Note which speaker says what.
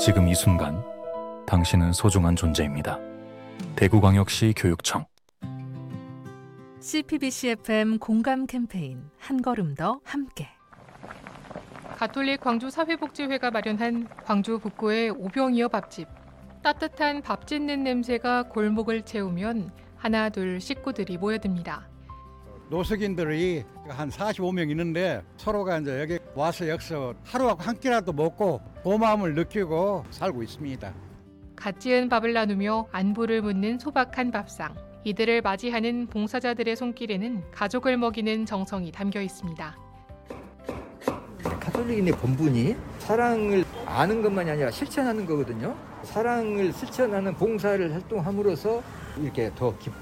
Speaker 1: 지금 이 순간 당신은 소중한 존재입니다. 대구광역시 교육청.
Speaker 2: CPBC-FM 공감 캠페인 한 걸음 더 함께.
Speaker 3: 가톨릭 광주 사회복지회가 마련한 광주 북구의 오병이어 밥집. 따뜻한 밥 짓는 냄새가 골목을 채우면 하나 둘 식구들이 모여듭니다.
Speaker 4: 노숙인들이 한 45명 있는데 서로가 이제 여기 와서 여기서 하루 한 끼라도 먹고 고마움을 느끼고 살고 있습니다.
Speaker 3: 갓 지은 밥을 나누며 안부를 묻는 소박한 밥상. 이들을 맞이하는 봉사자들의 손길에는 가족을 먹이는 정성이 담겨 있습니다.
Speaker 5: 가톨릭인의 본분이 사랑을 아는 것만이 아니라 실천하는 거거든요. 사랑을 실천하는 봉사를 활동함으로써 이렇게 더 기쁨